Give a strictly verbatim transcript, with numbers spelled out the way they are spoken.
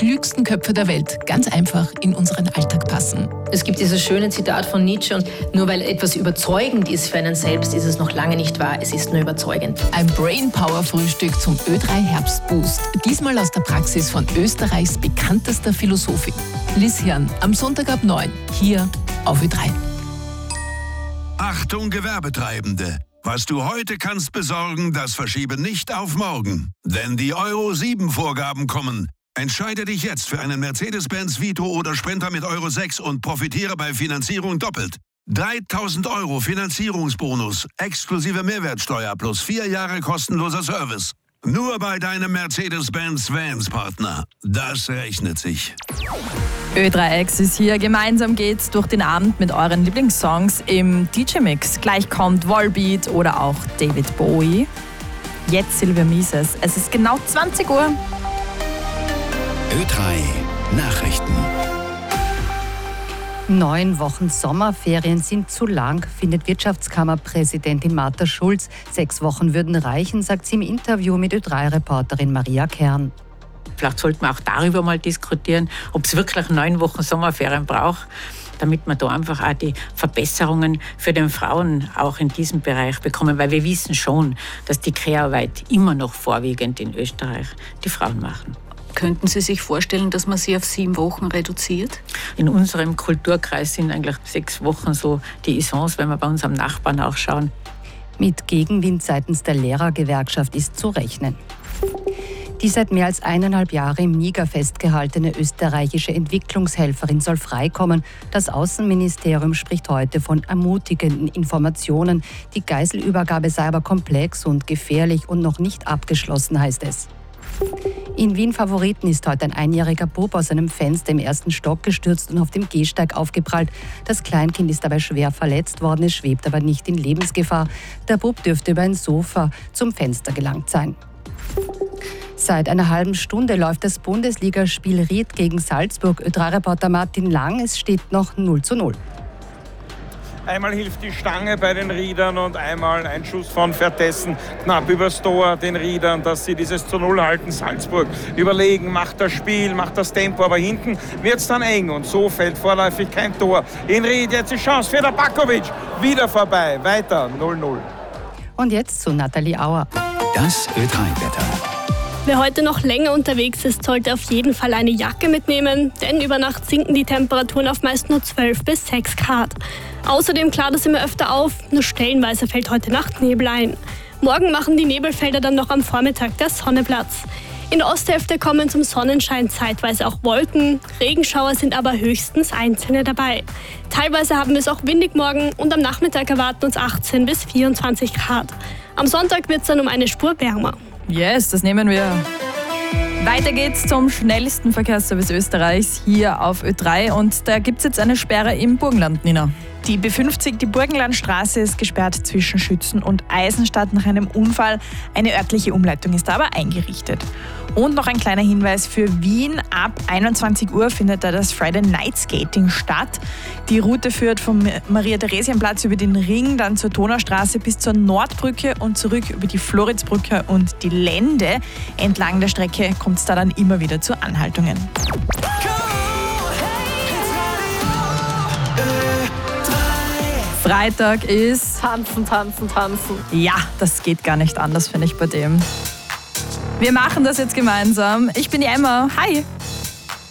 klügsten Köpfe der Welt ganz einfach in unseren Alltag passen. Es gibt dieses schöne Zitat von Nietzsche, und nur weil etwas überzeugend ist für einen selbst, ist es noch lange nicht wahr. Es ist nur überzeugend. Ein Brainpower-Frühstück zum Ö drei Herbstboost. Diesmal aus der Praxis von Österreichs bekanntester Philosophin. Liz Hirn, am Sonntag ab neun, hier auf Ö drei. Achtung Gewerbetreibende! Was du heute kannst besorgen, das verschiebe nicht auf morgen. Denn die Euro sieben Vorgaben kommen. Entscheide dich jetzt für einen Mercedes-Benz Vito oder Sprinter mit Euro sechs und profitiere bei Finanzierung doppelt. dreitausend Euro Finanzierungsbonus, exklusive Mehrwertsteuer plus vier Jahre kostenloser Service. Nur bei deinem Mercedes-Benz Vans-Partner. Das rechnet sich. Ö drei X ist hier. Gemeinsam geht's durch den Abend mit euren Lieblingssongs im D J-Mix. Gleich kommt Volbeat oder auch David Bowie. Jetzt Silvia Mises. Es ist genau zwanzig Uhr. Ö drei Nachrichten. Neun Wochen Sommerferien sind zu lang, findet Wirtschaftskammerpräsidentin Martha Schulz. Sechs Wochen würden reichen, sagt sie im Interview mit Ö drei Reporterin Maria Kern. Vielleicht sollten wir auch darüber mal diskutieren, ob es wirklich neun Wochen Sommerferien braucht, damit wir da einfach auch die Verbesserungen für den Frauen auch in diesem Bereich bekommen. Weil wir wissen schon, dass die Care-Arbeit immer noch vorwiegend in Österreich die Frauen machen. Könnten Sie sich vorstellen, dass man sie auf sieben Wochen reduziert? In unserem Kulturkreis sind eigentlich sechs Wochen so die Essence, wenn wir bei unserem Nachbarn auch schauen. Mit Gegenwind seitens der Lehrergewerkschaft ist zu rechnen. Die seit mehr als eineinhalb Jahren im Niger festgehaltene österreichische Entwicklungshelferin soll freikommen. Das Außenministerium spricht heute von ermutigenden Informationen. Die Geiselübergabe sei aber komplex und gefährlich und noch nicht abgeschlossen, heißt es. In Wien Favoriten ist heute ein einjähriger Bub aus einem Fenster im ersten Stock gestürzt und auf dem Gehsteig aufgeprallt. Das Kleinkind ist dabei schwer verletzt worden, es schwebt aber nicht in Lebensgefahr. Der Bub dürfte über ein Sofa zum Fenster gelangt sein. Seit einer halben Stunde läuft das Bundesligaspiel Ried gegen Salzburg. Ö drei Reporter Martin Lang, es steht noch null zu null. Einmal hilft die Stange bei den Riedern und einmal ein Schuss von Vertessen knapp übers Tor den Riedern, dass sie dieses zu Null halten. Salzburg überlegen, macht das Spiel, macht das Tempo, aber hinten wird es dann eng und so fällt vorläufig kein Tor. In Ried jetzt die Chance für der Bakovic, wieder vorbei, weiter null null. Und jetzt zu Nathalie Auer. Das Ö drei Wetter. Wer heute noch länger unterwegs ist, sollte auf jeden Fall eine Jacke mitnehmen, denn über Nacht sinken die Temperaturen auf meist nur zwölf bis sechs Grad. Außerdem klart es immer öfter auf, nur stellenweise fällt heute Nacht Nebel ein. Morgen machen die Nebelfelder dann noch am Vormittag der Sonne Platz. In der Osthälfte kommen zum Sonnenschein zeitweise auch Wolken, Regenschauer sind aber höchstens einzelne dabei. Teilweise haben wir es auch windig morgen und am Nachmittag erwarten uns achtzehn bis vierundzwanzig Grad. Am Sonntag wird es dann um eine Spur wärmer. Yes, das nehmen wir. Weiter geht's zum schnellsten Verkehrsservice Österreichs hier auf Ö drei und da gibt's jetzt eine Sperre im Burgenland, Nina. Die B fünfzig, die Burgenlandstraße, ist gesperrt zwischen Schützen und Eisenstadt nach einem Unfall. Eine örtliche Umleitung ist da aber eingerichtet. Und noch ein kleiner Hinweis für Wien. Ab einundzwanzig Uhr findet da das Friday Night Skating statt. Die Route führt vom Maria-Theresien-Platz über den Ring, dann zur Donaustraße bis zur Nordbrücke und zurück über die Floridsbrücke und die Lände. Entlang der Strecke kommt es da dann immer wieder zu Anhaltungen. Freitag ist Tanzen, tanzen, tanzen. Ja, das geht gar nicht anders, finde ich, bei dem. Wir machen das jetzt gemeinsam. Ich bin die Emma. Hi.